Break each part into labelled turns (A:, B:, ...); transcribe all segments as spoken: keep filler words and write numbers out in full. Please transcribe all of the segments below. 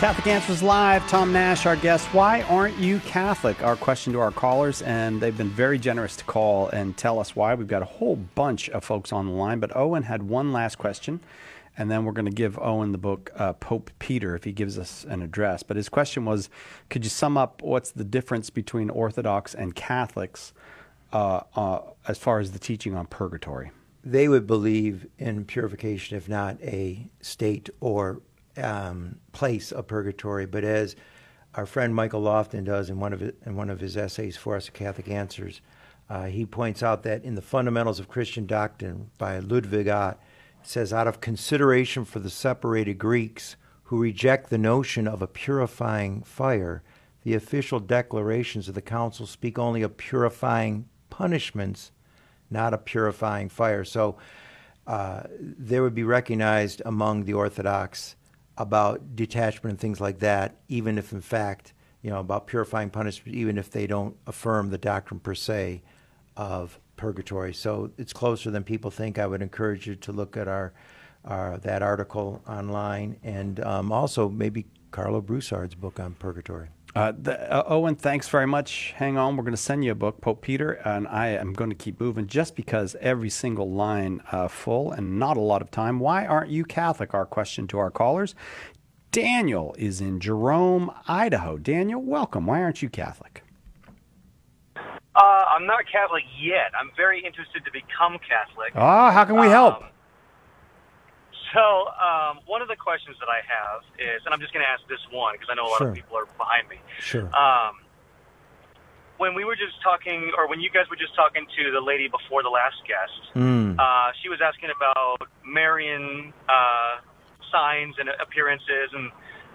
A: Catholic Answers Live. Tom Nash, our guest. Why aren't you Catholic? Our question to our callers, and they've been very generous to call and tell us why. We've got a whole bunch of folks on the line, but Owen had one last question, and then we're going to give Owen the book uh, Pope Peter if he gives us an address. But his question was, could you sum up what's the difference between Orthodox and Catholics uh, uh, as far as the teaching on purgatory?
B: They would believe in purification, if not a state or Um, place of purgatory, but as our friend Michael Lofton does in one of his, in one of his essays for us at Catholic Answers, uh, he points out that in the Fundamentals of Christian Doctrine by Ludwig Ott, it says, out of consideration for the separated Greeks who reject the notion of a purifying fire, the official declarations of the Council speak only of purifying punishments, not a purifying fire. So uh, there would be recognized among the Orthodox about detachment and things like that, even if in fact, you know, about purifying punishment, even if they don't affirm the doctrine per se of purgatory. So it's closer than people think. I would encourage you to look at our, our that article online, and um, also maybe Carlo Broussard's book on purgatory.
A: Uh, the, uh, Owen, thanks very much. Hang on. We're going to send you a book, Pope Peter, and I am going to keep moving just because every single line uh, full and not a lot of time. Why aren't you Catholic? Our question to our callers. Daniel is in Jerome, Idaho. Daniel, welcome. Why aren't you Catholic?
C: Uh, I'm not Catholic yet. I'm very interested to become Catholic.
A: Ah, how can we help?
C: Um, So um, one of the questions that I have is, and I'm just going to ask this one because I know a lot
B: Sure.
C: of people are behind me.
B: Sure.
C: Um, when we were just talking, or when you guys were just talking to the lady before the last guest,
B: Mm.
C: uh, she was asking about Marian uh, signs and appearances, and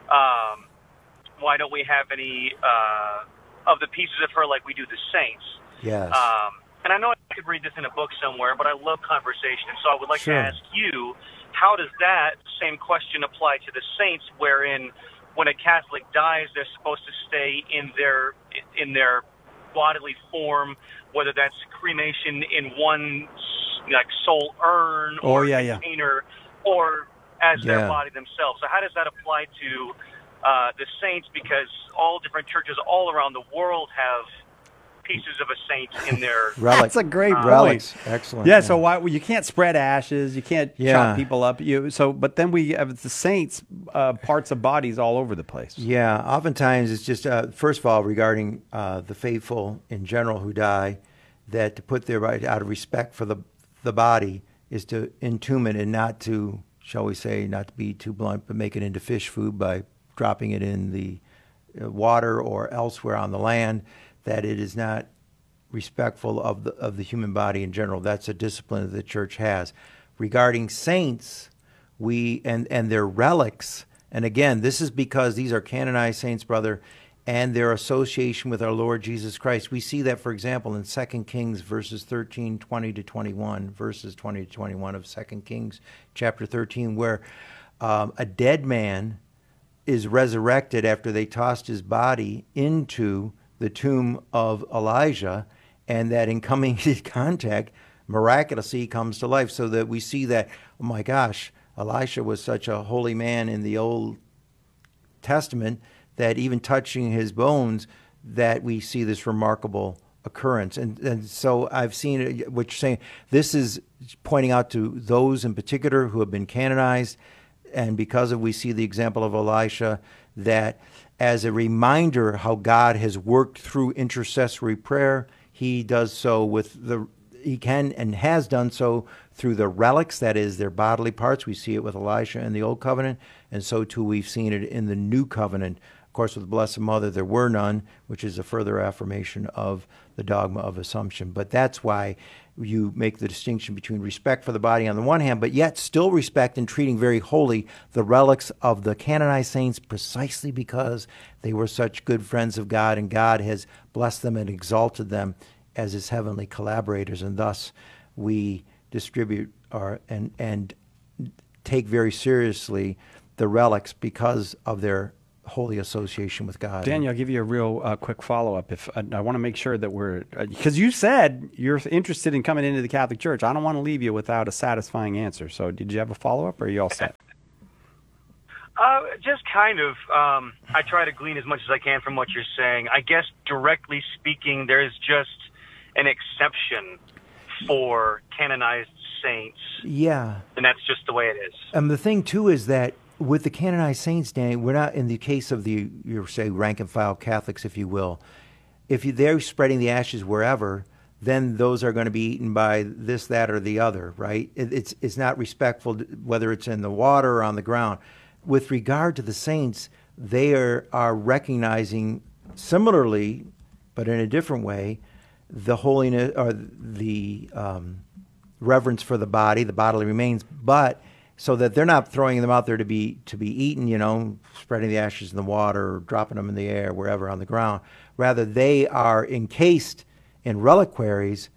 C: um, why don't we have any uh, of the pieces of her like we do the saints?
B: Yes.
C: Um, and I know I could read this in a book somewhere, but I love conversation, so I would like
B: Sure.
C: to ask you, how does that same question apply to the saints, wherein when a Catholic dies, they're supposed to stay in their in their bodily form, whether that's cremation in one like soul urn
A: Oh,
C: or
A: yeah, yeah.
C: container, or as
B: Yeah.
C: their body themselves. So how does that apply to uh, the saints? Because all different churches all around the world have pieces of a saint in their
B: Relic.
A: That's a great point.
B: Relics. Excellent.
A: Yeah, so why well, you can't spread ashes, you can't
B: Yeah.
A: chop people up. You so, but then we have the saints' uh, parts of bodies all over the place.
B: Yeah, oftentimes it's just, uh, first of all, regarding uh, the faithful in general who die, that to put their right out of respect for the the body is to entomb it and not to, shall we say, not to be too blunt, but make it into fish food by dropping it in the uh, water or elsewhere on the land, that it is not respectful of the of the human body in general. That's a discipline that the church has. Regarding saints, we and and their relics, and again, this is because these are canonized saints, brother, and their association with our Lord Jesus Christ. We see that, for example, in Second Kings verses thirteen, twenty to twenty-one, verses twenty to twenty-one of Second Kings chapter thirteen, where um, a dead man is resurrected after they tossed his body into the tomb of Elijah, and that in coming in contact, miraculously he comes to life. So that we see that, oh my gosh, Elisha was such a holy man in the Old Testament that even touching his bones, that we see this remarkable occurrence. And, and so I've seen it, what you're saying, this is pointing out to those in particular who have been canonized, and because of we see the example of Elisha, that as a reminder how God has worked through intercessory prayer, he does so with the, he can and has done so through the relics, that is, their bodily parts. We see it with Elisha in the Old Covenant, and so too we've seen it in the New Covenant. Of course, with the Blessed Mother, there were none, which is a further affirmation of the dogma of Assumption. But that's why you make the distinction between respect for the body on the one hand, but yet still respect and treating very holy the relics of the canonized saints, precisely because they were such good friends of God, and God has blessed them and exalted them as his heavenly collaborators, and thus we distribute our and and take very seriously the relics because of their holy association with God.
A: Daniel, I'll give you a real uh, quick follow-up. If uh, I want to make sure that we're, because uh, you said you're interested in coming into the Catholic Church. I don't want to leave you without a satisfying answer. So did you have a follow-up, or are you all set?
C: Uh, just kind of. Um, I try to glean as much as I can from what you're saying. I guess directly speaking, there's just an exception for canonized saints.
B: Yeah.
C: And that's just the way it is.
B: And the thing, too, is that with the canonized saints, Danny, we're not in the case of the, you say, rank and file Catholics, if you will. If you, they're spreading the ashes wherever, then those are going to be eaten by this, that, or the other, right? It, it's it's not respectful, whether it's in the water or on the ground. With regard to the saints, they are, are recognizing similarly, but in a different way, the holiness or the um, reverence for the body, the bodily remains, but so that they're not throwing them out there to be to be eaten, you know, spreading the ashes in the water or dropping them in the air, wherever on the ground. Rather, they are encased in reliquaries,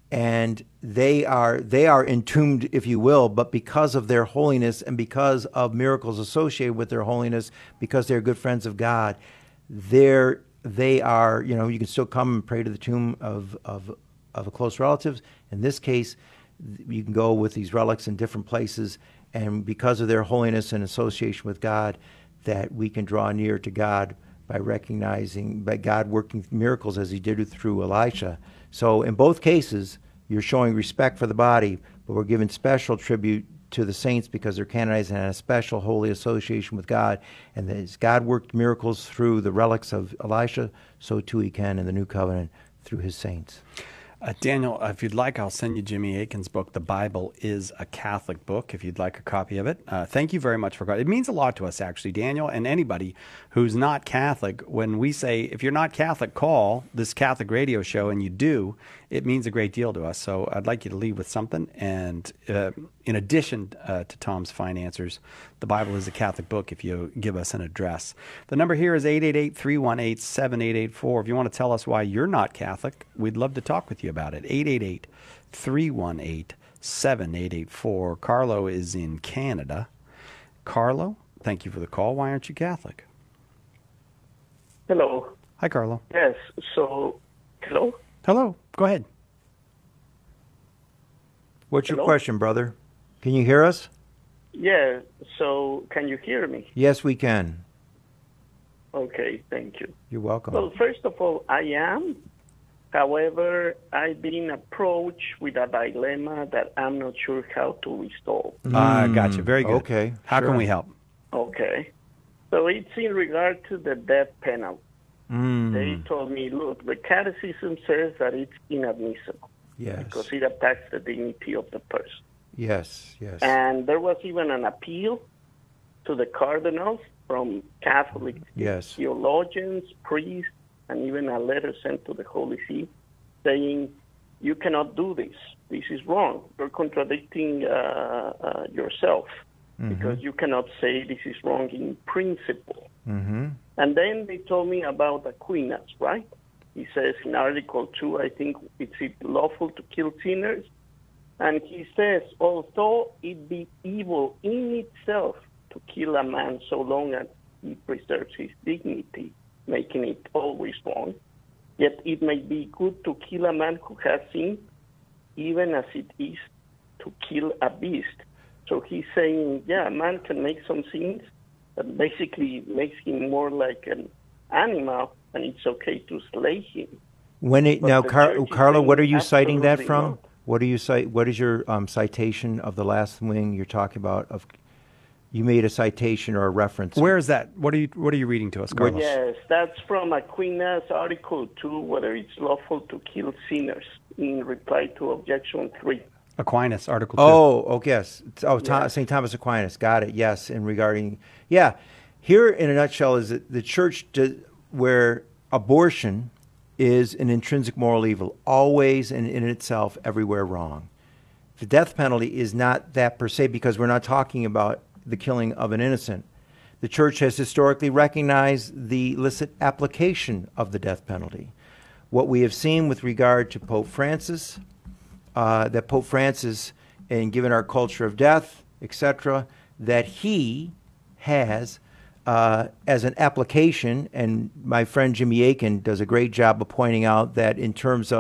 B: and they are they are entombed, if you will, but because of their holiness and because of miracles associated with their holiness, because they're good friends of God, they're they are, you know, you can still come and pray to the tomb of of of a close relatives. In this case, you can go with these relics in different places, and because of their holiness and association with God, that we can draw near to God by recognizing by God working miracles as he did through Elisha. So in both cases, you're showing respect for the body, but we're giving special tribute to the saints because they're canonized and had a special holy association with God. And as God worked miracles through the relics of Elisha, so too he can in the New Covenant through his saints.
A: Uh, Daniel, if you'd like, I'll send you Jimmy Akin's book, The Bible is a Catholic Book, if you'd like a copy of it. Uh, thank you very much for it. It means a lot to us, actually, Daniel, and anybody who's not Catholic. When we say, if you're not Catholic, call this Catholic radio show, and you do, it means a great deal to us. So I'd like you to leave with something. And uh, in addition uh, to Tom's fine answers, The Bible is a Catholic Book if you give us an address. The number here is eight eight eight, three one eight, seven eight eight four. If you want to tell us why you're not Catholic, we'd love to talk with you about it. eight eight eight, three one eight, seven eight eight four. Carlo is in Canada. Carlo, thank you for the call. Why aren't you Catholic?
D: Hello.
A: Hi, Carlo.
D: Yes, so, hello?
A: Hello. Go ahead.
B: What's your
D: Hello?
B: question, brother? Can you hear us?
D: Yeah, so can you hear me?
B: Yes, we can.
D: Okay, thank you.
B: You're welcome.
D: Well, first of all, I am. However, I've been approached with a dilemma that I'm not sure how to resolve.
A: Ah, mm. Gotcha. Very good.
B: Okay.
A: How
B: sure.
A: can we help?
D: Okay. So it's in regard to the death penalty.
B: Mm.
D: They told me, look, the catechism says that it's inadmissible
B: Yes.
D: because it attacks the dignity of the person.
B: Yes, yes.
D: And there was even an appeal to the cardinals from Catholic
B: Yes.
D: theologians, priests, and even a letter sent to the Holy See saying, you cannot do this. This is wrong. You're contradicting uh, uh, yourself
B: Mm-hmm.
D: because you cannot say this is wrong in principle.
B: Mm-hmm.
D: And then they told me about Aquinas, right? He says in Article two, I think it's lawful to kill sinners. And he says, although it be evil in itself to kill a man so long as he preserves his dignity, making it always wrong, yet it may be good to kill a man who has sinned, even as it is to kill a beast. So he's saying, yeah, a man can make some sins that basically makes him more like an animal, and it's okay to slay him.
B: When it,
D: But
B: now,
D: the
B: Car-
D: church is
B: Carlo, what are
D: saying
B: you citing that
D: absolutely
B: from?
D: not.
B: What do you cite? What is your um, citation of the last wing you're talking about? Of you made a citation or a reference.
A: Where is that? What are you What are you reading to us, Carlos?
D: Yes, that's from Aquinas, Article two, whether it's lawful to kill sinners, in reply to Objection three.
A: Aquinas, Article two.
B: Oh, oh yes. Oh, Tho-
D: Yeah.
B: Saint Thomas Aquinas. Got it. Yes, in regarding yeah. Here, in a nutshell, is that the church does, where abortion is an intrinsic moral evil, always and in itself, everywhere wrong. The death penalty is not that per se because we're not talking about the killing of an innocent. The church has historically recognized the illicit application of the death penalty. What we have seen with regard to Pope Francis, uh, that Pope Francis, and given our culture of death, et cetera, that he has uh, as an application, and my friend Jimmy Akin does a great job of pointing out that in terms of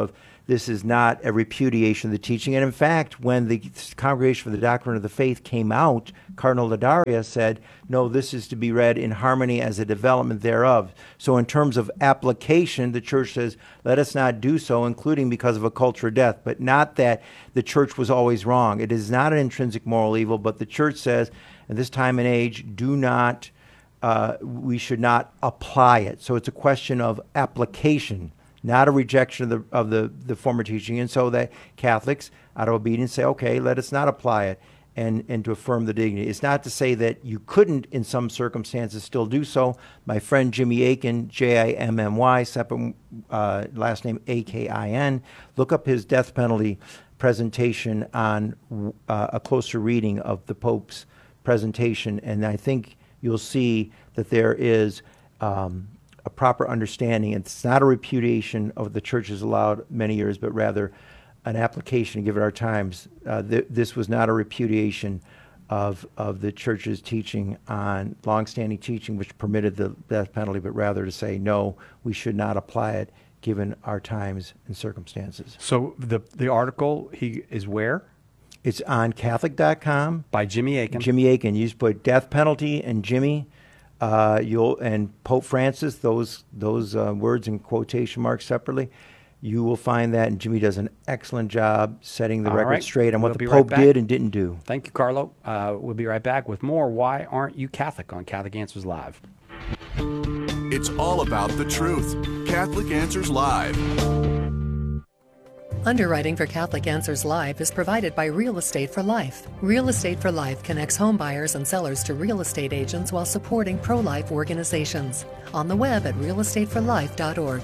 B: this is not a repudiation of the teaching. And in fact, when the Congregation for the Doctrine of the Faith came out, Cardinal Ladaria said, no, this is to be read in harmony as a development thereof. So in terms of application, the church says, let us not do so, including because of a culture of death, but not that the church was always wrong. It is not an intrinsic moral evil, but the church says, at this time and age, do not, uh, we should not apply it. So it's a question of application, not a rejection of the of the, the former teaching. And so that Catholics, out of obedience, say, okay, let us not apply it, and, and to affirm the dignity. It's not to say that you couldn't, in some circumstances, still do so. My friend Jimmy Akin, J I M M Y, separate, uh, last name A K I N, look up his death penalty presentation on uh, a closer reading of the Pope's presentation, and I think you'll see that there is um, a proper understanding. It's not a repudiation of the church has allowed many years, but rather an application, given our times. Uh, th- this was not a repudiation of of the church's teaching on longstanding teaching, which permitted the death penalty, but rather to say, no, we should not apply it given our times and circumstances.
A: So the the article he is where?
B: It's on Catholic dot com.
A: By Jimmy Akin.
B: Jimmy Akin. You just put death penalty and Jimmy, uh, you'll and Pope Francis, those those uh, words in quotation marks separately. You will find that, and Jimmy does an excellent job setting the
A: All
B: record
A: right.
B: straight on what
A: We'll be
B: the
A: right
B: Pope
A: back.
B: did and didn't do.
A: Thank you, Carlo. Uh, we'll be right back with more Why Aren't You Catholic on Catholic Answers Live.
E: It's all about the truth. Catholic Answers Live.
F: Underwriting for Catholic Answers Live is provided by Real Estate for Life. Real Estate for Life connects home buyers and sellers to real estate agents while supporting pro-life organizations. On the web at real estate for life dot org.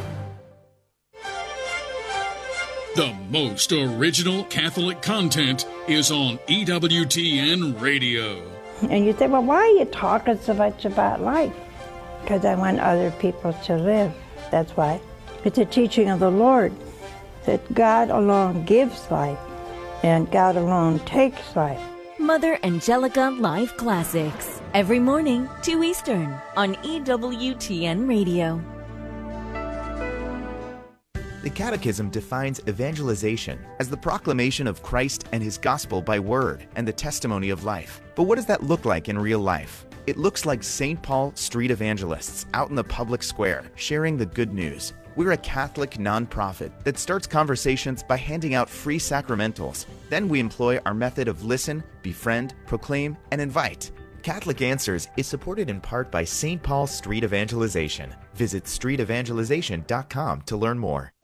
G: The most original Catholic content is on E W T N Radio.
H: And you say, well, why are you talking so much about life? Because I want other people to live. That's why. It's a teaching of the Lord that God alone gives life and God alone takes life.
I: Mother Angelica Live Classics. Every morning, two Eastern, on E W T N Radio.
J: The Catechism defines evangelization as the proclamation of Christ and His gospel by word and the testimony of life. But what does that look like in real life? It looks like Saint Paul street evangelists out in the public square sharing the good news. We're a Catholic nonprofit that starts conversations by handing out free sacramentals. Then we employ our method of listen, befriend, proclaim, and invite. Catholic Answers is supported in part by Saint Paul Street Evangelization. Visit street evangelization dot com to learn more.